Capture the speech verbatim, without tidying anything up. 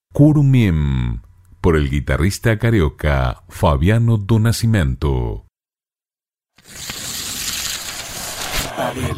Curumim, por el guitarrista carioca Fabiano Do Nascimento.